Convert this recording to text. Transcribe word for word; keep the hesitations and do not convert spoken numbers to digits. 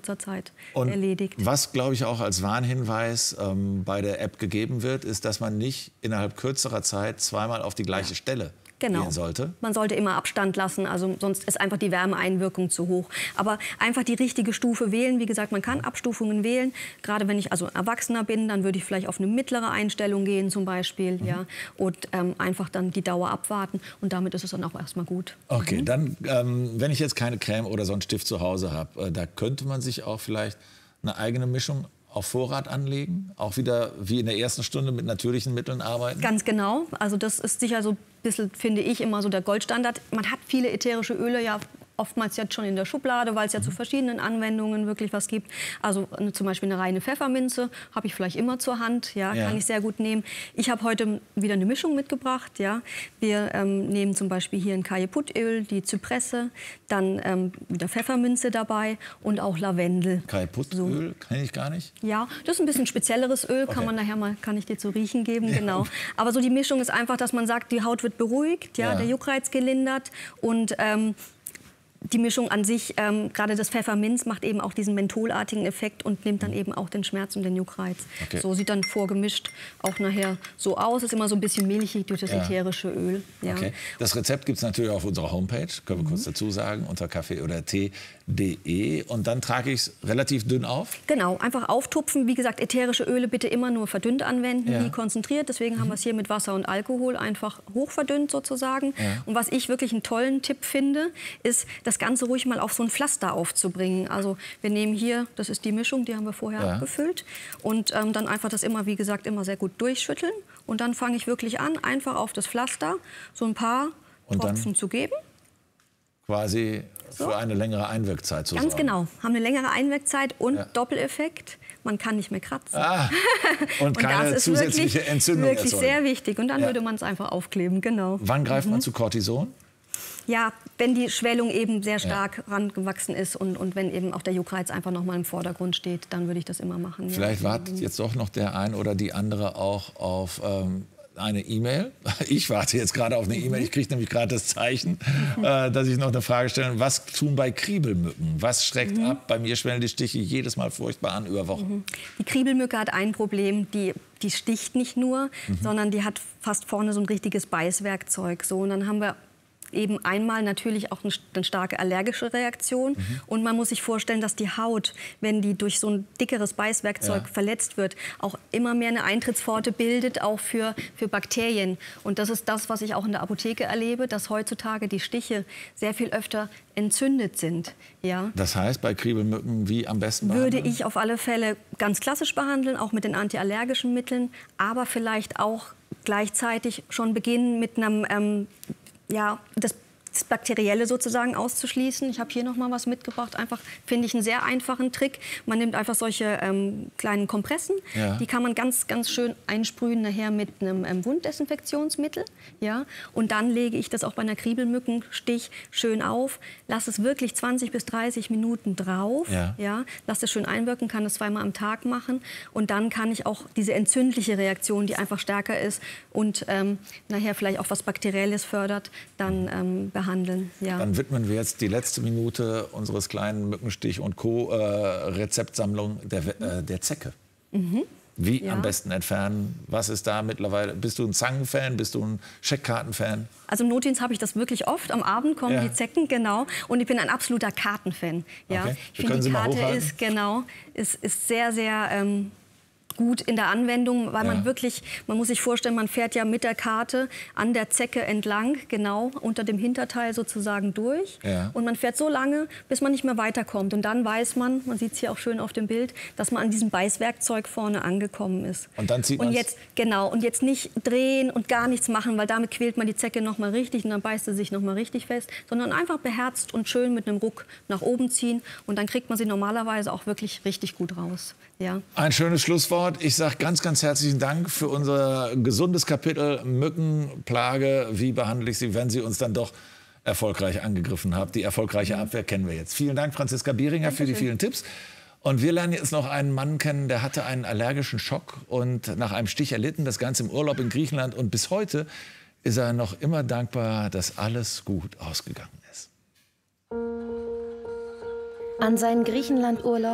kurzer Zeit Und erledigt. Was, glaube ich, auch als Warnhinweis ähm, bei der App gegeben wird, ist, dass man nicht innerhalb kürzerer Zeit zweimal auf die gleiche ja. Stelle Genau. gehen sollte. Man sollte immer Abstand lassen, also sonst ist einfach die Wärmeeinwirkung zu hoch. Aber einfach die richtige Stufe wählen. Wie gesagt, man kann Abstufungen wählen. Gerade wenn ich also Erwachsener bin, dann würde ich vielleicht auf eine mittlere Einstellung gehen zum Beispiel. Mhm. Ja, und ähm, einfach dann die Dauer abwarten. Und damit ist es dann auch erstmal gut. Okay, mhm. dann, ähm, wenn ich jetzt keine Creme oder so einen Stift zu Hause habe, äh, da könnte man sich auch vielleicht eine eigene Mischung auf Vorrat anlegen? Auch wieder wie in der ersten Stunde mit natürlichen Mitteln arbeiten? Ganz genau. Also das ist sicher so ein bisschen, finde ich, immer so der Goldstandard. Man hat viele ätherische Öle ja oftmals jetzt schon in der Schublade, weil es ja mhm. zu verschiedenen Anwendungen wirklich was gibt. Also eine, zum Beispiel eine reine Pfefferminze habe ich vielleicht immer zur Hand, ja, ja. kann ich sehr gut nehmen. Ich habe heute wieder eine Mischung mitgebracht. Ja. Wir ähm, nehmen zum Beispiel hier ein Kajeputtöl, die Zypresse, dann ähm, wieder Pfefferminze dabei und auch Lavendel. Kajeputtöl so. kenne ich gar nicht. Ja, das ist ein bisschen spezielleres Öl, kann okay. man nachher mal, kann ich dir zu riechen geben, ja. genau. Aber so die Mischung ist einfach, dass man sagt, die Haut wird beruhigt, ja, ja. der Juckreiz gelindert und ähm, die Mischung an sich, ähm, gerade das Pfefferminz, macht eben auch diesen mentholartigen Effekt und nimmt dann eben auch den Schmerz und den Juckreiz. Okay. So sieht dann vorgemischt auch nachher so aus. Ist immer so ein bisschen milchig durch das ja. ätherische Öl. Ja. Okay. Das Rezept gibt es natürlich auf unserer Homepage, können wir mhm. kurz dazu sagen, unter kaffee oder tee punkt de. Und dann trage ich es relativ dünn auf? Genau, einfach auftupfen. Wie gesagt, ätherische Öle bitte immer nur verdünnt anwenden, ja. nie konzentriert. Deswegen mhm. haben wir es hier mit Wasser und Alkohol einfach hochverdünnt sozusagen. Ja. Und was ich wirklich einen tollen Tipp finde, ist, das Ganze ruhig mal auf so ein Pflaster aufzubringen. Also wir nehmen hier, das ist die Mischung, die haben wir vorher ja. abgefüllt. Und ähm, dann einfach das immer, wie gesagt, immer sehr gut durchschütteln. Und dann fange ich wirklich an, einfach auf das Pflaster so ein paar und Tropfen zu geben. Quasi so. Für eine längere Einwirkzeit zu Ganz sorgen. genau. Haben eine längere Einwirkzeit und ja. Doppeleffekt. Man kann nicht mehr kratzen. Ah, und, und keine das ist zusätzliche wirklich, Entzündung wirklich erzeugen. Sehr wichtig. Und dann ja. würde man es einfach aufkleben, genau. Wann greift mhm. man zu Cortison? Ja, wenn die Schwellung eben sehr stark ja. rangewachsen ist und, und wenn eben auch der Juckreiz einfach noch mal im Vordergrund steht, dann würde ich das immer machen. Vielleicht ja. wartet jetzt doch noch der ein oder die andere auch auf ähm, eine E-Mail. Ich warte jetzt gerade auf eine E-Mail. Ich kriege nämlich gerade das Zeichen, äh, dass ich noch eine Frage stelle. Was tun bei Kriebelmücken? Was schreckt mhm. ab? Bei mir schwellen die Stiche jedes Mal furchtbar an über Wochen. Mhm. Die Kriebelmücke hat ein Problem. Die, die sticht nicht nur, mhm. sondern die hat fast vorne so ein richtiges Beißwerkzeug. So, und dann haben wir eben einmal natürlich auch eine starke allergische Reaktion. Mhm. Und man muss sich vorstellen, dass die Haut, wenn die durch so ein dickeres Beißwerkzeug ja. verletzt wird, auch immer mehr eine Eintrittspforte bildet, auch für, für Bakterien. Und das ist das, was ich auch in der Apotheke erlebe, dass heutzutage die Stiche sehr viel öfter entzündet sind. Ja. Das heißt, bei Kriebelmücken wie am besten behandeln? Würde ich auf alle Fälle ganz klassisch behandeln, auch mit den antiallergischen Mitteln, aber vielleicht auch gleichzeitig schon beginnen mit einem ähm, ja, das, das Bakterielle sozusagen auszuschließen. Ich habe hier noch mal was mitgebracht. Einfach, finde ich, einen sehr einfachen Trick. Man nimmt einfach solche ähm, kleinen Kompressen. Ja. Die kann man ganz, ganz schön einsprühen nachher mit einem ähm, Wunddesinfektionsmittel. Ja? Und dann lege ich das auch bei einer Kriebelmückenstich schön auf. Lasse es wirklich zwanzig bis dreißig Minuten drauf. Ja. Ja? Lasse es schön einwirken, kann das zweimal am Tag machen. Und dann kann ich auch diese entzündliche Reaktion, die einfach stärker ist und ähm, nachher vielleicht auch was Bakterielles fördert, dann ähm, behandeln. Handeln, ja. Dann widmen wir jetzt die letzte Minute unseres kleinen Mückenstich- und Co-Rezeptsammlung der, äh, der Zecke. Mhm. Wie ja. am besten entfernen? Was ist da mittlerweile? Bist du ein Zangen-Fan? Bist du ein Scheckkarten-Fan? Also im Notdienst habe ich das wirklich oft. Am Abend kommen ja. die Zecken, genau. Und ich bin ein absoluter Karten-Fan. Ja. Okay. Ich finde, die Karte ist, genau, ist, ist sehr, sehr... Ähm, gut in der Anwendung, weil ja. man wirklich, man muss sich vorstellen, man fährt ja mit der Karte an der Zecke entlang, genau, unter dem Hinterteil sozusagen durch. Ja. Und man fährt so lange, bis man nicht mehr weiterkommt. Und dann weiß man, man sieht es hier auch schön auf dem Bild, dass man an diesem Beißwerkzeug vorne angekommen ist. Und dann zieht man und jetzt Genau, und jetzt nicht drehen und gar nichts machen, weil damit quält man die Zecke noch mal richtig und dann beißt sie sich noch mal richtig fest, sondern einfach beherzt und schön mit einem Ruck nach oben ziehen. Und dann kriegt man sie normalerweise auch wirklich richtig gut raus. Ja. Ein schönes Schlusswort. Ich sage ganz, ganz herzlichen Dank für unser gesundes Kapitel Mückenplage. Wie behandle ich sie, wenn sie uns dann doch erfolgreich angegriffen haben? Die erfolgreiche Abwehr kennen wir jetzt. Vielen Dank, Franziska Bieringer, für die vielen Tipps. Und wir lernen jetzt noch einen Mann kennen, der hatte einen allergischen Schock und nach einem Stich erlitten, das Ganze im Urlaub in Griechenland. Und bis heute ist er noch immer dankbar, dass alles gut ausgegangen ist. An seinen Griechenlandurlaub